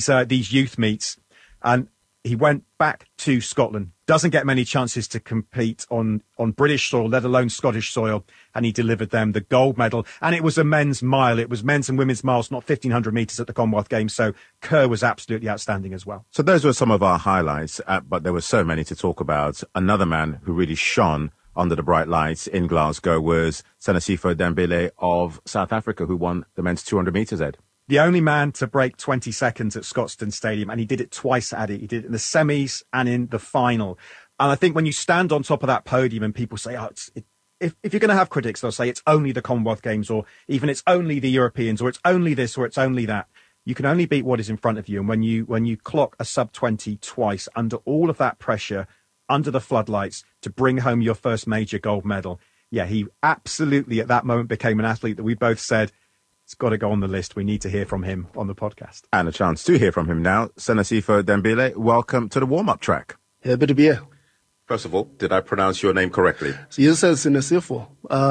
youth meets. And he went back to Scotland, doesn't get many chances to compete on British soil, let alone Scottish soil, and he delivered them the gold medal. And it was a men's mile. It was men's and women's miles, not 1,500 metres at the Commonwealth Games. So Kerr was absolutely outstanding as well.
So those were some of our highlights, but there were so many to talk about. Another man who really shone under the bright lights in Glasgow was Senesipo Dambile of South Africa, who won the men's 200 metres, Ed.
The only man to break 20 seconds at Scotstoun Stadium, and he did it twice at it. He did it in the semis and in the final. And I think when you stand on top of that podium and people say, if you're going to have critics, they'll say it's only the Commonwealth Games, or even it's only the Europeans, or it's only this, or it's only that. You can only beat what is in front of you. And when you clock a sub-20 twice under all of that pressure, under the floodlights, to bring home your first major gold medal, yeah, he absolutely at that moment became an athlete that we both said, it's got to go on the list. We need to hear from him on the podcast.
And a chance to hear from him now. Senesipo Dambile, welcome to the warm-up track.
Happy to be here.
First of all, did I pronounce your name correctly?
So you said Senesipo.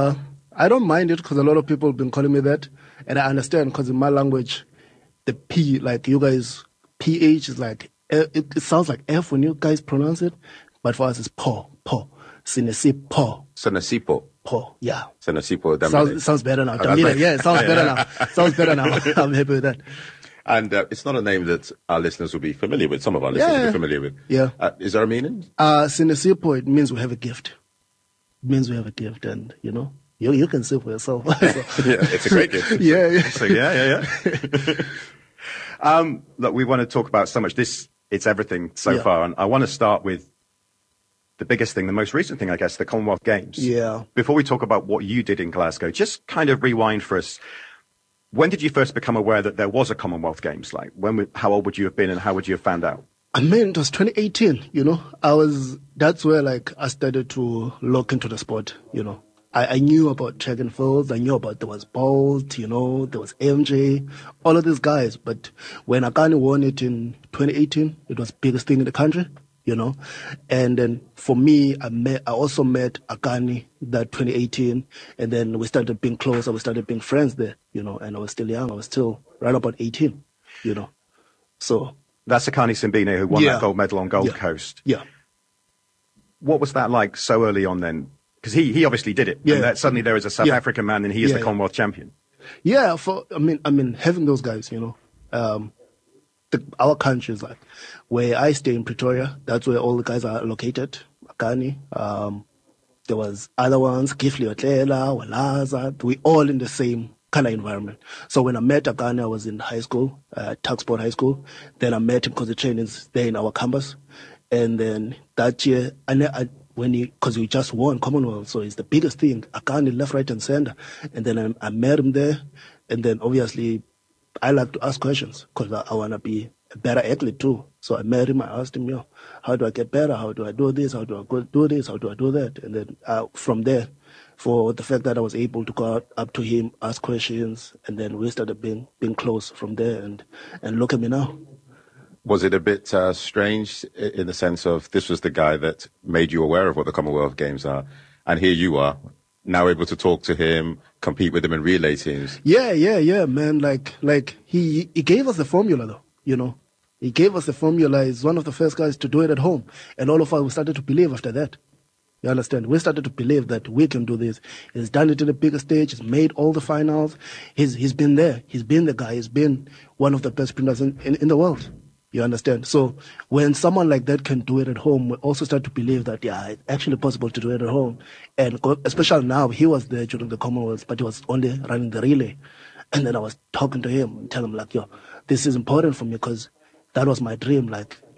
I don't mind it because a lot of people have been calling me that. And I understand because in my language, the P, like you guys, PH is like, it sounds like F when you guys pronounce it. But for us, it's Po. Senesipo.
Senesipo.
Po, yeah.
Senesipo Dambile.
Sounds better now. Yeah, it sounds better now. I'm happy with that.
And it's not a name that our listeners will be familiar with. Some of our listeners will be familiar with.
Yeah.
Is there a meaning?
Sinisipo, it means we have a gift. It means we have a gift, and you can see for yourself.
It's a great gift.
Yeah.
So, yeah. Look, we want to talk about so much. It's everything so far, and I want to start with the biggest thing, the most recent thing, I guess, the Commonwealth Games.
Yeah.
Before we talk about what you did in Glasgow, just kind of rewind for us. When did you first become aware that there was a Commonwealth Games? Like, how old would you have been, and how would you have found out?
I mean, it was 2018, that's where, I started to look into the sport, I knew about track and fields. I knew about there was Bolt, there was MJ, all of these guys. But when Akani won it in 2018, it was the biggest thing in the country, And then for me, I also met Akani that 2018, and then we started being closer. We started being friends there, and I was still young. I was still right about 18, So
that's Akani Simbine who won that gold medal on Gold Coast.
Yeah.
What was that like so early on then? Because he obviously did it.
Yeah.
And suddenly there is a South African man and he is the Commonwealth champion.
Yeah, having those guys, our country is like where I stay in Pretoria. That's where all the guys are located. Akani, there was other ones, Kifli Otlela, Walaza. We all in the same kind of environment. So when I met Akani, I was in high school, Tucksport High School. Then I met him because the training is there in our campus. And then that year, because we just won Commonwealth, so it's the biggest thing. Akani left, right, and center. And then I met him there. And then obviously, I like to ask questions because I want to be a better athlete too. So I met him. I asked him, how do I get better? How do I do this? How do I do this? How do I do that? And then from there, for the fact that I was able to go up to him, ask questions, and then we started being close from there. And look at me now.
Was it a bit strange in the sense of this was the guy that made you aware of what the Commonwealth Games are, and here you are, now able to talk to him, compete with him in relay teams?
Yeah, man. Like he gave us the formula, though, He gave us the formula. He's one of the first guys to do it at home. And all of us, we started to believe after that. You understand? We started to believe that we can do this. He's done it in the bigger stage. He's made all the finals. He's been there. He's been the guy. He's been one of the best sprinters in the world. You understand? So when someone like that can do it at home, we also start to believe that, it's actually possible to do it at home. And especially now, he was there during the Commonwealth, but he was only running the relay. And then I was talking to him and telling him, this is important for me because that was my dream.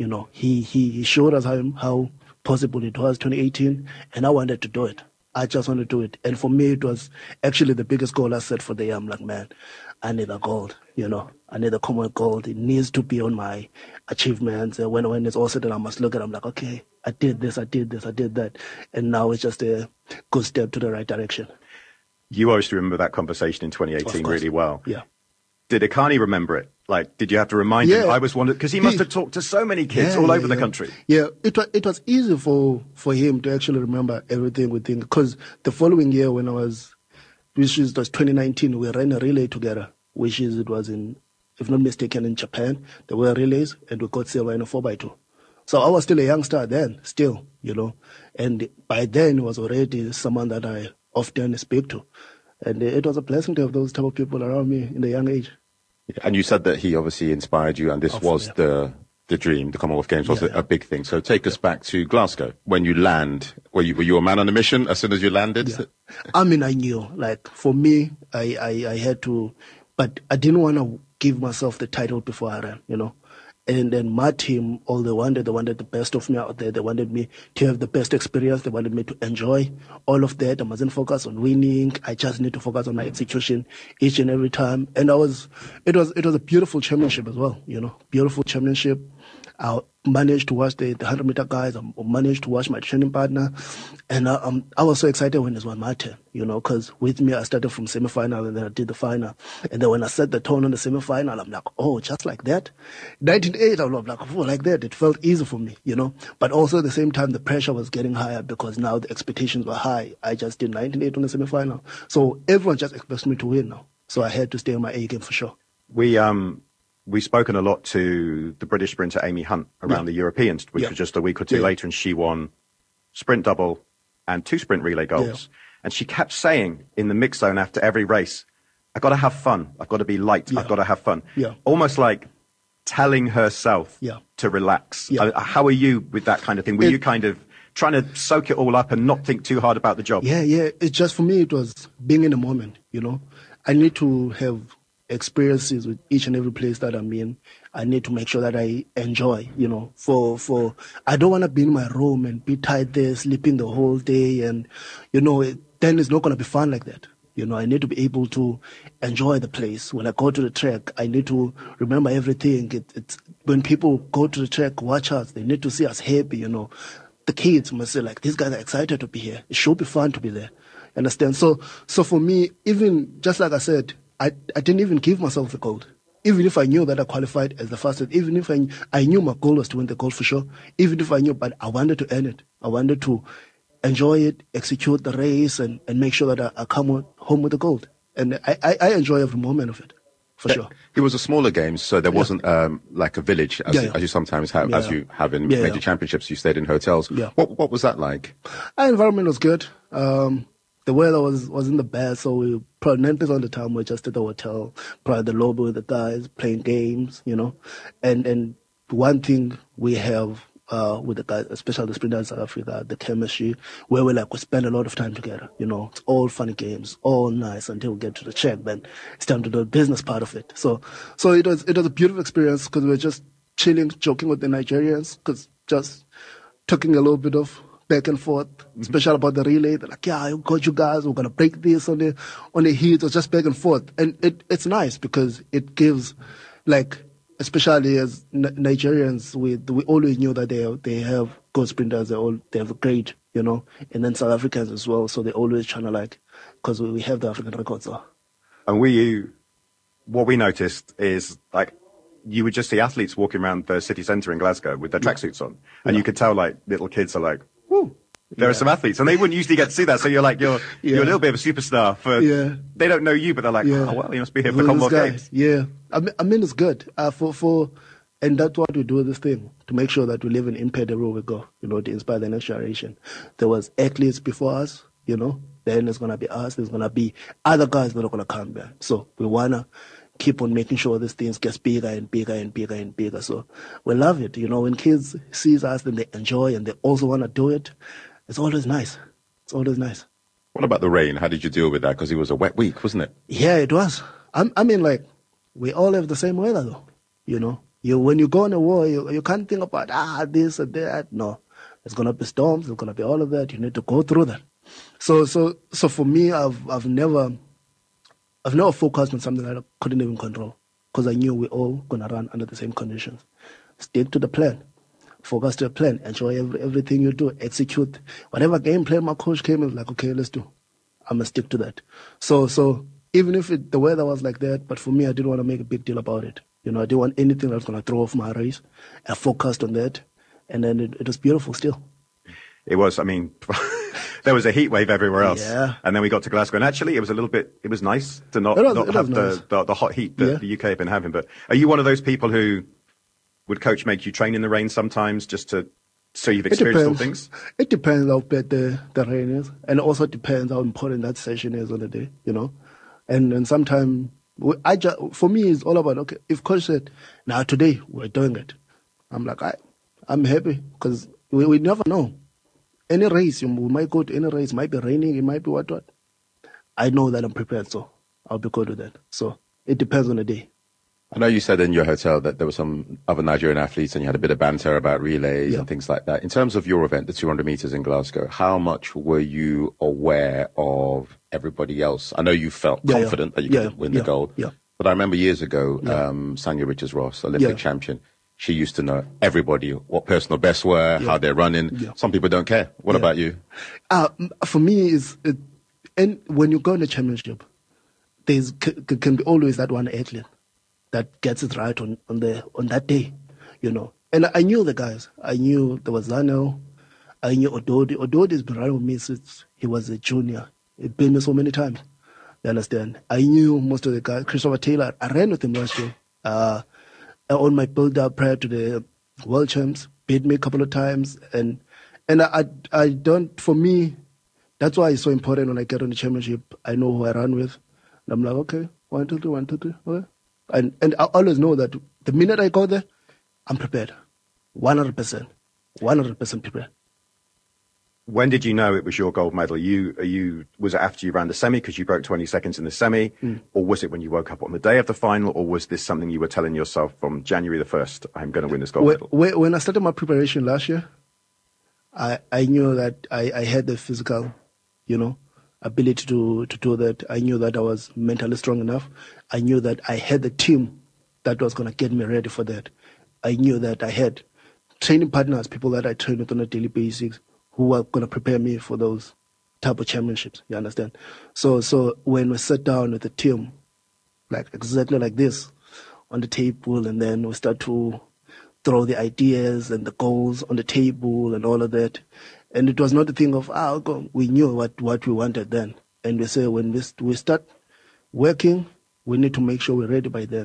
He showed us how possible it was 2018, and I wanted to do it. I just wanted to do it. And for me, it was actually the biggest goal I set for the year. I'm like, man, I need a gold, I need a Commonwealth gold. It needs to be on my achievements. When it's all said, I must look at it. I'm like, okay, I did this, I did that. And now it's just a good step to the right direction.
You obviously remember that conversation in 2018 really well.
Yeah.
Did Akani remember it? Did you have to remind him? I was wondering, because he must have talked to so many kids all over the country.
Yeah, it was easy for him to actually remember everything we think. Because the following year when which was 2019, we ran a relay together, it was in, if not mistaken, in Japan. There were relays, and we got silver in a 4x2. So I was still a youngster then, still, And by then, it was already someone that I often speak to. And it was a blessing to have those type of people around me in the young age.
And you said that he obviously inspired you, and this was the dream. The Commonwealth Games was a big thing. So take us back to Glasgow. When you land, were you a man on a mission as soon as you landed?
Yeah. I knew. For me, I had to, but I didn't want to give myself the title before I ran, And then my team, all they wanted the best of me out there. They wanted me to have the best experience. They wanted me to enjoy all of that. I mustn't focus on winning. I just need to focus on my execution each and every time. And it was a beautiful championship as well, beautiful championship. I managed to watch the 100-meter guys. I managed to watch my training partner. And I was so excited when it was my turn, because with me, I started from semi-final and then I did the final. And then when I set the tone on the semi-final, I'm like, oh, just like that? 19.8, I was like, oh, like that. It felt easy for me, But also at the same time, the pressure was getting higher because now the expectations were high. I just did 19.8 on the semi-final. So everyone just expects me to win now. So I had to stay on my A game for sure.
We've spoken a lot to the British sprinter Amy Hunt around the Europeans, which was just a week or two later, and she won sprint double and 2 sprint relay golds. Yeah. And she kept saying in the mix zone after every race, I've got to have fun. I've got to be light.
Yeah.
I've got to have fun.
Yeah.
Almost like telling herself to relax.
Yeah.
How are you with that kind of thing? Were you kind of trying to soak it all up and not think too hard about the job?
Yeah. It's just, for me, it was being in the moment, you know. I need to have experiences with each and every place that I'm in. I need to make sure that I enjoy, you know, for I don't want to be in my room and be tied there, sleeping the whole day. And, you know, then it's not going to be fun like that. You know, I need to be able to enjoy the place. When I go to the track, I need to remember everything. It's when people go to the track, watch us, they need to see us happy, you know. The kids must say, like, these guys are excited to be here. It should be fun to be there. Understand? So for me, even, just like I said, I didn't even give myself the gold. Even if I knew that I qualified as the fastest, even if I knew my goal was to win the gold for sure, even if I knew, but I wanted to earn it. I wanted to enjoy it, execute the race, and make sure that I come home with the gold. And I enjoy every moment of it, for sure.
It was a smaller game, so there wasn't like a village, as you sometimes have, as you have in major championships. You stayed in hotels.
Yeah.
What was that like?
Our environment was good. The weather wasn't the best, so we probably 90% of the time we just at the hotel, probably the lobby with the guys, playing games, you know. And one thing we have with the guys, especially the sprinters in South Africa, the chemistry, where we spend a lot of time together, you know. It's all funny games, all nice until we get to the check, then it's time to do the business part of it. So it was a beautiful experience because we were just chilling, joking with the Nigerians, because just talking a little bit of back and forth, especially about the relay. They're like, yeah, I got you guys, we're going to break this on the heat, or just back and forth. And it's nice because it gives, especially as Nigerians, we always knew that they have good sprinters, they have great, you know, and then South Africans as well, so they always trying to because we have the African records. So.
And what we noticed is, you would just see athletes walking around the city centre in Glasgow with their tracksuits on, and you could tell, little kids are like, woo, there are some athletes, and they wouldn't usually get to see that, so you're you're a little bit of a superstar they don't know you, but they're like, oh, well, you must be here for Commonwealth Games.
Yeah, I mean, it's good, and that's what we do with this thing, to make sure that we live and impact everywhere we go, you know, to inspire the next generation. There was athletes before us, you know, then there's going to be us, there's going to be other guys that are going to come back, so we want to keep on making sure these things gets bigger and bigger and bigger and bigger. So we love it. You know, when kids sees us and they enjoy and they also want to do it, it's always nice. It's always nice.
What about the rain? How did you deal with that? Because it was a wet week, wasn't it?
Yeah, it was. I mean, we all have the same weather, though. You know, when you go on a war, you can't think about, this or that. No, there's going to be storms. There's going to be all of that. You need to go through that. So for me, I've never focused on something that I couldn't even control, because I knew we're all going to run under the same conditions. Stick to the plan. Focus to the plan. Enjoy everything you do. Execute. Whatever game plan my coach came in, okay, let's do. I'm going to stick to that. So even if the weather was like that, but for me, I didn't want to make a big deal about it. You know, I didn't want anything that's going to throw off my race. I focused on that, and then it was beautiful still.
It was, I mean... There was a heat wave everywhere else.
Yeah.
And then we got to Glasgow. And actually, it was nice to not have the hot heat that the UK have been having. But are you one of those people who would coach make you train in the rain sometimes just so you've experienced all things?
It depends how bad the rain is. And it also depends how important that session is on the day, you know. And sometimes, for me, it's all about, okay, if coach said, now today we're doing it, I'm like, I'm happy, because we never know. Any race, we might go to any race, it might be raining, it might be what. I know that I'm prepared, so I'll be good with that. So it depends on the day.
I know you said in your hotel that there were some other Nigerian athletes and you had a bit of banter about relays and things like that. In terms of your event, the 200 meters in Glasgow, how much were you aware of everybody else? I know you felt confident that you could win the gold. Yeah. But I remember years ago, Sanya Richards-Ross, Olympic champion, she used to know everybody, what personal bests were, how they're running. Yeah. Some people don't care. What about you?
For me, and when you go in the championship, there can be always that one athlete that gets it right on that day, you know. And I knew the guys. I knew there was Zanel. I knew Ododi. Ododi's been running with me since he was a junior. He beat me so many times. You understand? I knew most of the guys. Christopher Taylor, I ran with him last year. On my build-up prior to the World Champs, beat me a couple of times. And I don't, for me, that's why it's so important when I get on the championship, I know who I run with. And I'm like, okay, 1, 2, 3, 1, 2, 3. Okay. And I always know that the minute I go there, I'm prepared. 100%. 100% prepared.
When did you know it was your gold medal? Was it after you ran the semi because you broke 20 seconds in the semi? Or was it when you woke up on the day of the final? Or was this something you were telling yourself from January the 1st, I'm going to win this gold medal?
When I started my preparation last year, I knew that I had the physical, ability to do that. I knew that I was mentally strong enough. I knew that I had the team that was going to get me ready for that. I knew that I had training partners, people that I train with on a daily basis, who were going to prepare me for those type of championships. You understand? So when we sat down with the team, like exactly like this, on the table, and then we start to throw the ideas and the goals on the table and all of that. And it was not a thing of, we knew what we wanted then. And we say when we start working, we need to make sure we're ready by then.